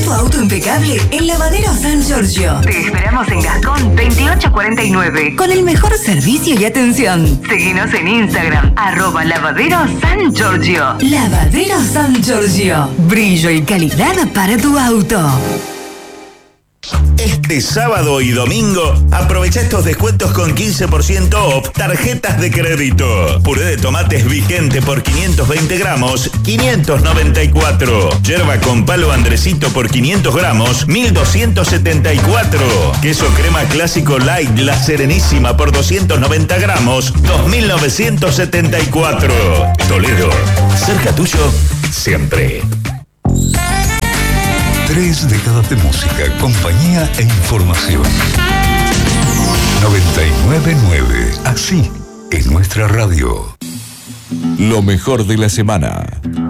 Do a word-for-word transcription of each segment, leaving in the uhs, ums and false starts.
tu auto impecable en Lavadero San Giorgio. Te esperamos en Gascón veintiocho cuarenta y nueve con el mejor servicio y atención. Seguinos en Instagram, arroba Lavadero San Giorgio. Lavadero San Giorgio. Brillo y calidad para tu auto. Este sábado y domingo aprovecha estos descuentos con quince por ciento off tarjetas de crédito. Puré de tomates vigente por quinientos veinte gramos, quinientos noventa y cuatro. Yerba con palo Andresito por quinientos gramos, mil doscientos setenta y cuatro. Queso crema clásico light La Serenísima por doscientos noventa gramos, dos mil novecientos setenta y cuatro. Toledo, cerca tuyo siempre. Tres décadas de música, compañía e información. noventa y nueve punto nueve. Así es nuestra radio. Lo mejor de la semana.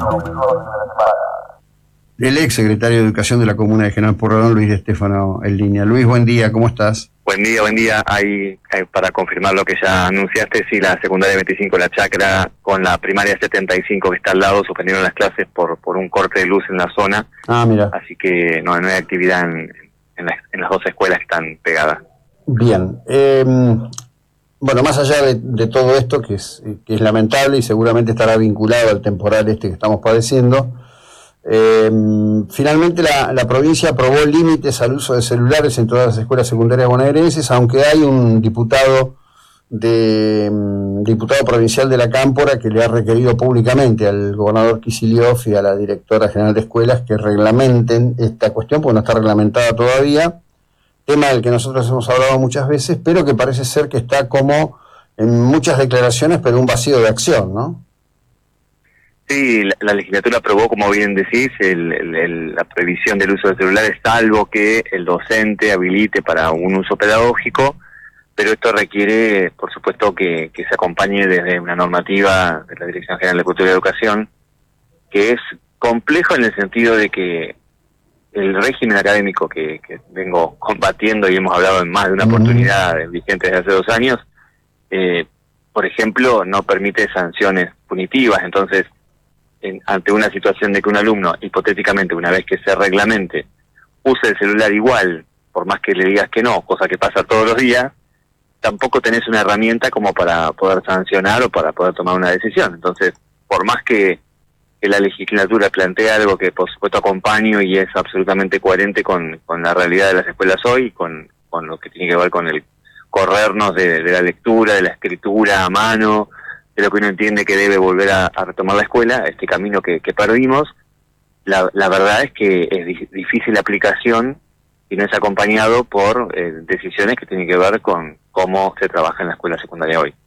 El ex secretario de Educación de la Comuna de General Pueyrredón, Luis de Stefano, en línea. Luis, buen día, ¿cómo estás? Buen día, buen día. Ahí, ahí para confirmar lo que ya anunciaste, sí, la secundaria veinticinco La Chacra con la primaria setenta y cinco que está al lado suspendieron las clases por por un corte de luz en la zona. Ah, mira. Así que no, no hay actividad en, en, las, en las dos escuelas que están pegadas. Bien. Eh, bueno, más allá de, de todo esto, que es, que es lamentable y seguramente estará vinculado al temporal este que estamos padeciendo, Eh, finalmente la, la provincia aprobó límites al uso de celulares en todas las escuelas secundarias bonaerenses, aunque hay un diputado de um, diputado provincial de la Cámpora que le ha requerido públicamente al gobernador Kicillof y a la directora general de escuelas que reglamenten esta cuestión, porque no está reglamentada todavía, tema del que nosotros hemos hablado muchas veces, pero que parece ser que está como en muchas declaraciones, pero un vacío de acción, ¿no? Sí, la, la legislatura aprobó, como bien decís, el, el, el, la prohibición del uso de celulares, salvo que el docente habilite para un uso pedagógico, pero esto requiere, por supuesto, que, que se acompañe desde una normativa de la Dirección General de Cultura y Educación, que es complejo en el sentido de que el régimen académico que, que vengo combatiendo y hemos hablado en más de una oportunidad vigente desde hace dos años, eh, por ejemplo, no permite sanciones punitivas. Entonces, En, ante una situación de que un alumno, hipotéticamente, una vez que se reglamente, use el celular igual, por más que le digas que no, cosa que pasa todos los días, tampoco tenés una herramienta como para poder sancionar o para poder tomar una decisión. Entonces, por más que, que la legislatura plantee algo que por supuesto acompaño y es absolutamente coherente con, con la realidad de las escuelas hoy, con, con lo que tiene que ver con el corrernos de, de la lectura, de la escritura a mano, de lo que uno entiende que debe volver a, a retomar la escuela, este camino que, que perdimos, la, la verdad es que es di- difícil la aplicación y no es acompañado por eh, decisiones que tienen que ver con cómo se trabaja en la escuela secundaria hoy.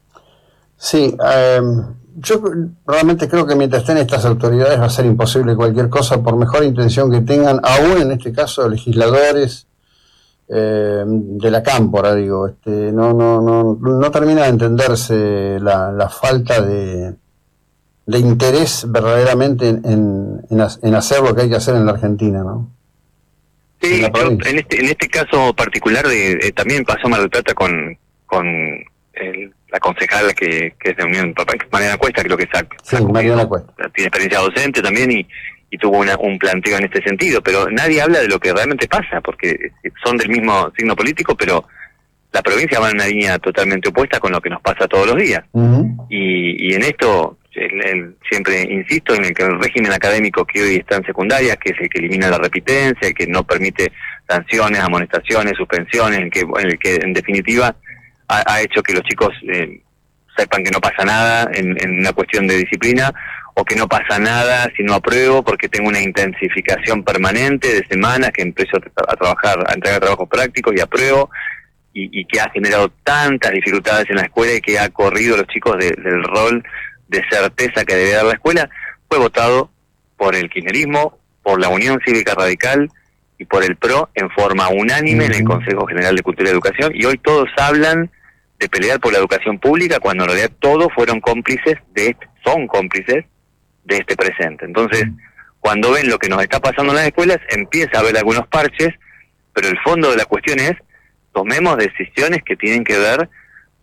Sí, eh, yo realmente creo que mientras estén estas autoridades va a ser imposible cualquier cosa, por mejor intención que tengan, aún en este caso legisladores eh, de la Cámpora, digo, este, no, no, no, no termina de entenderse la, la falta de, de interés verdaderamente en, en, en hacer lo que hay que hacer en la Argentina, ¿no? Sí, en, yo, en este en este caso particular de, de, también pasó Mar del Plata con con el, la concejala que, que es de Unión, Mariana Cuesta, creo que es sí, Mariana Cuesta. Tiene experiencia docente también y, y tuvo una, un planteo en este sentido, pero nadie habla de lo que realmente pasa, porque son del mismo signo político, pero la provincia va en una línea totalmente opuesta con lo que nos pasa todos los días. Uh-huh. y, y en esto el, el, siempre insisto en el que el régimen académico que hoy está en secundaria, que es el que elimina la repitencia, el que no permite sanciones, amonestaciones, suspensiones, el que, el que en definitiva ha, ha hecho que los chicos eh, sepan que no pasa nada en, en una cuestión de disciplina, o que no pasa nada si no apruebo porque tengo una intensificación permanente de semanas que empiezo a, a trabajar, a entregar trabajos prácticos y apruebo, y, y que ha generado tantas dificultades en la escuela y que ha corrido a los chicos de, del rol de certeza que debe dar la escuela. Fue votado por el kirchnerismo, por la Unión Cívica Radical y por el P R O en forma unánime en el Consejo General de Cultura y Educación, y hoy todos hablan de pelear por la educación pública cuando en realidad todos fueron cómplices de este, son cómplices de este presente. Entonces, cuando ven lo que nos está pasando en las escuelas, empieza a haber algunos parches, pero el fondo de la cuestión es, tomemos decisiones que tienen que ver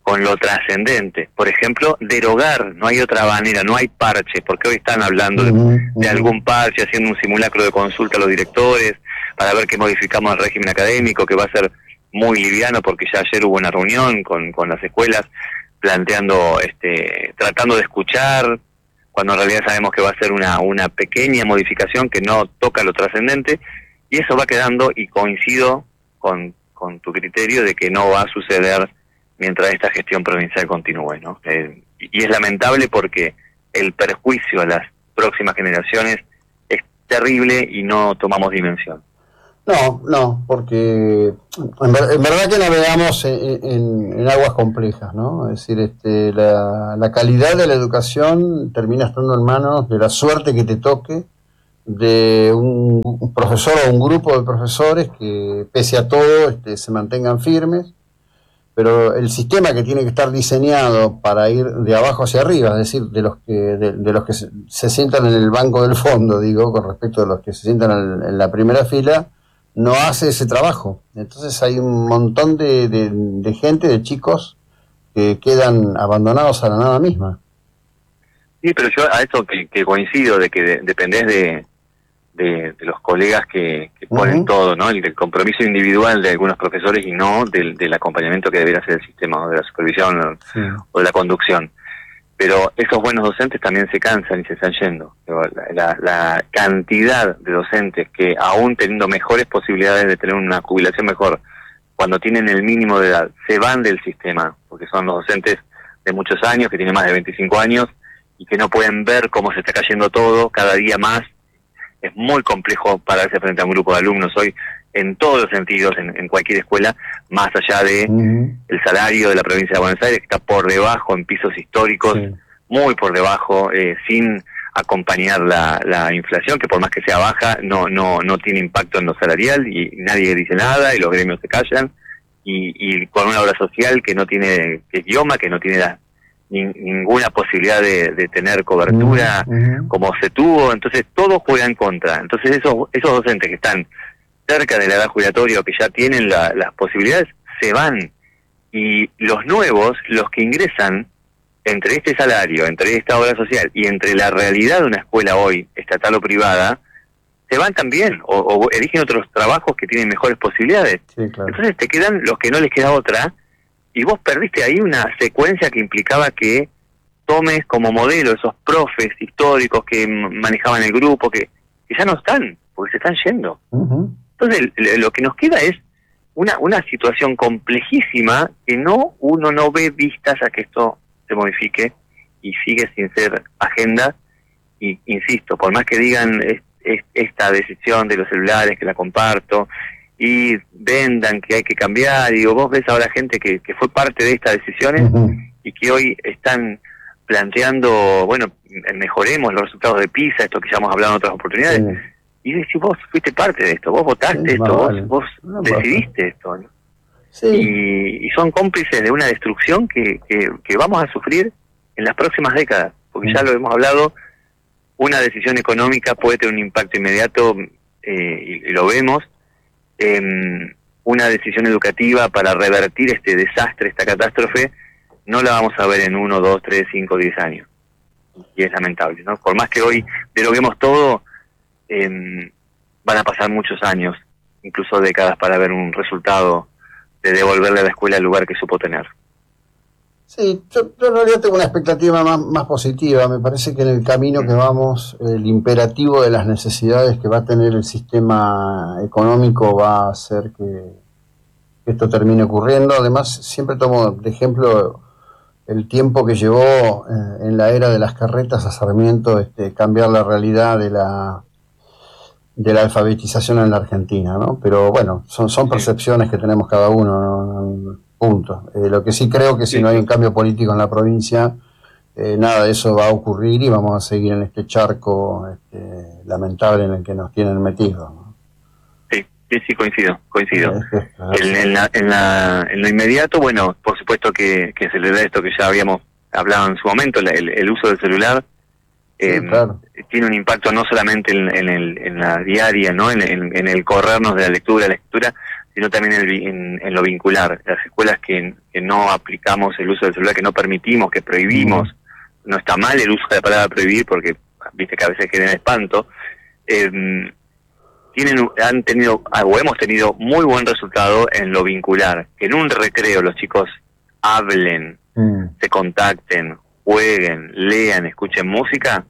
con lo trascendente. Por ejemplo, derogar, no hay otra manera, no hay parche, porque hoy están hablando de, uh-huh, de uh-huh. algún parche, haciendo un simulacro de consulta a los directores, para ver que modificamos el régimen académico, que va a ser muy liviano, porque ya ayer hubo una reunión con, con las escuelas, planteando, este, tratando de escuchar, cuando en realidad sabemos que va a ser una, una pequeña modificación que no toca lo trascendente, y eso va quedando, y coincido con, con tu criterio de que no va a suceder mientras esta gestión provincial continúe, ¿no? Eh, y es lamentable porque el perjuicio a las próximas generaciones es terrible y no tomamos dimensión. No, no, porque en, ver, en verdad que navegamos en, en, en aguas complejas, ¿no? Es decir, este, la, la calidad de la educación termina estando en manos de la suerte que te toque, de un, un profesor o un grupo de profesores que, pese a todo, este, se mantengan firmes, pero el sistema que tiene que estar diseñado para ir de abajo hacia arriba, es decir, de los que de, de los que se, se sientan en el banco del fondo, digo, con respecto a los que se sientan en, en la primera fila, no hace ese trabajo. Entonces hay un montón de, de, de gente, de chicos, que quedan abandonados a la nada misma. Sí, pero yo a eso que, que coincido, de que de, dependés de, de, de los colegas que, que ponen uh-huh. todo, ¿no? El del compromiso individual de algunos profesores y no del, del acompañamiento que debería hacer el sistema, o de la supervisión sí. o de la conducción. Pero esos buenos docentes también se cansan y se están yendo. La, la, la cantidad de docentes que, aún teniendo mejores posibilidades de tener una jubilación mejor, cuando tienen el mínimo de edad, se van del sistema, porque son los docentes de muchos años, que tienen más de veinticinco años, y que no pueden ver cómo se está cayendo todo cada día más. Es muy complejo pararse frente a un grupo de alumnos hoy, en todos los sentidos, en, en cualquier escuela, más allá de uh-huh. el salario de la provincia de Buenos Aires, que está por debajo en pisos históricos, sí. muy por debajo, eh, sin acompañar la, la inflación, que por más que sea baja, no no no tiene impacto en lo salarial, y nadie dice nada, y los gremios se callan, y, y con una obra social que no tiene que idioma, que no tiene la, ni, ninguna posibilidad de, de tener cobertura uh-huh. como se tuvo. Entonces todo juega en contra. Entonces esos esos docentes que están cerca de la edad jubilatoria, o que ya tienen la, las posibilidades, se van, y los nuevos, los que ingresan entre este salario, entre esta obra social y entre la realidad de una escuela hoy, estatal o privada, se van también, o, o eligen otros trabajos que tienen mejores posibilidades. Sí, claro. Entonces te quedan los que no les queda otra, y vos perdiste ahí una secuencia que implicaba que tomes como modelo esos profes históricos que manejaban el grupo, que, que ya no están, porque se están yendo. Uh-huh. Entonces lo que nos queda es una una situación complejísima que no uno no ve vistas a que esto se modifique, y sigue sin ser agenda. Y insisto, por más que digan es, es, esta decisión de los celulares, que la comparto, y vendan que hay que cambiar, digo, vos ves ahora gente que, que fue parte de estas decisiones uh-huh. y que hoy están planteando, bueno, mejoremos los resultados de PISA, esto que ya hemos hablado en otras oportunidades. Sí. Y decís, vos fuiste parte de esto, vos votaste sí, esto, vale. vos, vos no decidiste esto, ¿no? Sí. Y, y son cómplices de una destrucción que, que, que vamos a sufrir en las próximas décadas, porque sí. ya lo hemos hablado, una decisión económica puede tener un impacto inmediato, eh, y, y lo vemos, eh, una decisión educativa para revertir este desastre, esta catástrofe, no la vamos a ver en uno, dos, tres, cinco, diez años. Y es lamentable, ¿no? Por más que hoy deroguemos todo, Eh, van a pasar muchos años, incluso décadas, para ver un resultado de devolverle a la escuela el lugar que supo tener. Sí, yo, yo en realidad tengo una expectativa más, más positiva. Me parece que en el camino que vamos, el imperativo de las necesidades que va a tener el sistema económico va a hacer que, que esto termine ocurriendo. Además, siempre tomo de ejemplo el tiempo que llevó eh, en la era de las carretas a Sarmiento este, cambiar la realidad de la de la alfabetización en la Argentina, ¿no? Pero bueno, son son percepciones que tenemos cada uno, ¿no? Punto. Eh, lo que sí creo que si sí. no hay un cambio político en la provincia, eh, nada de eso va a ocurrir, y vamos a seguir en este charco este, lamentable en el que nos tienen metidos, ¿no? Sí, sí, sí, coincido, coincido. En, en, la, en, la, en lo inmediato, bueno, por supuesto que, que se le da esto que ya habíamos hablado en su momento, el, el uso del celular. Eh, sí, claro. Tiene un impacto no solamente en, en, el, en la diaria, no en, en, en el corrernos de la lectura, la lectura, sino también en, el, en, en lo vincular. Las escuelas que, que no aplicamos el uso del celular, que no permitimos, que prohibimos, no está mal el uso de la palabra prohibir, porque viste que a veces genera espanto, eh, tienen han tenido o hemos tenido muy buen resultado en lo vincular, que en un recreo los chicos hablen, mm. se contacten, jueguen, lean, escuchen música,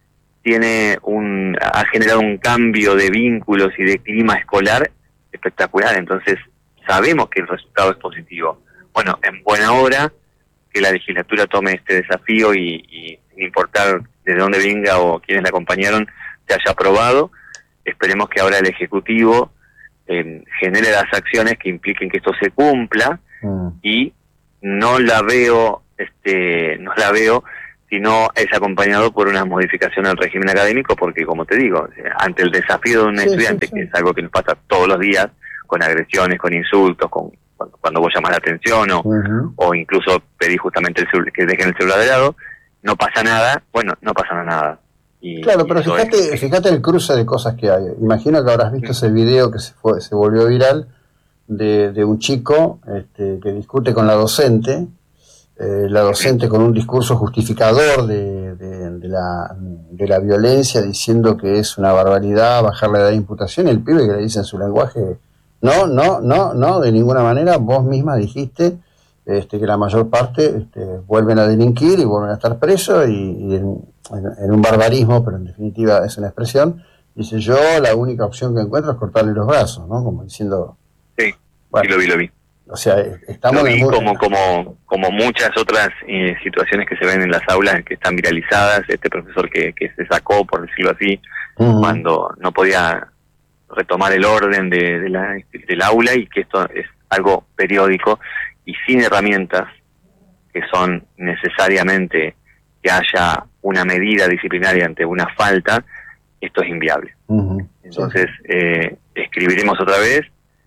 tiene un ha generado un cambio de vínculos y de clima escolar espectacular. Entonces sabemos que el resultado es positivo. Bueno, en buena hora que la legislatura tome este desafío y, y sin importar desde dónde venga o quiénes la acompañaron, se haya aprobado. Esperemos que ahora el Ejecutivo eh, genere las acciones que impliquen que esto se cumpla, mm. y no la veo, este, no la veo, sino es acompañado por una modificación al régimen académico, porque como te digo, ante el desafío de un sí, estudiante, sí, sí. que es algo que nos pasa todos los días, con agresiones, con insultos, con cuando, cuando vos llamas la atención o, uh-huh. o incluso pedís justamente el celu- que dejen el celular de lado, no pasa nada, bueno, no pasa nada. Y, claro, pero y fíjate, es, fíjate el cruce de cosas que hay. Imagino que habrás visto ese video que se fue, se volvió viral de, de un chico este, que discute con la docente, eh, la docente con un discurso justificador de, de, de, la, de la violencia, diciendo que es una barbaridad bajar la edad de imputación, y el pibe que le dice en su lenguaje, no, no, no, no, de ninguna manera, vos misma dijiste este, que la mayor parte este, vuelven a delinquir y vuelven a estar presos, y, y en, en, en un barbarismo, pero en definitiva es una expresión, dice, yo la única opción que encuentro es cortarle los brazos, ¿no? Como diciendo... Sí, bueno, sí lo vi, lo vi. O sea, estamos lo vi en el... como, como, como muchas otras eh, situaciones que se ven en las aulas que están viralizadas, este profesor que, que se sacó, por decirlo así, uh-huh. cuando no podía retomar el orden de, de la, del aula, y que esto es algo periódico y sin herramientas que son necesariamente que haya una medida disciplinaria ante una falta, esto es inviable. Uh-huh. Entonces, eh, escribiremos otra vez,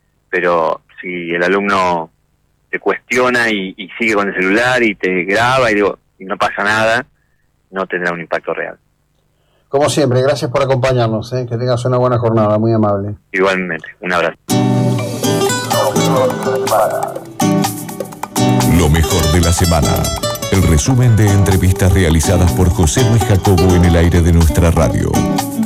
pero si el alumno te cuestiona y, y sigue con el celular y te graba y digo y no pasa nada, no tendrá un impacto real. Como siempre, gracias por acompañarnos, ¿eh? Que tengas una buena jornada, muy amable. Igualmente, un abrazo. Lo mejor de la semana. El resumen de entrevistas realizadas por José Luis Jacobo en el aire de nuestra radio.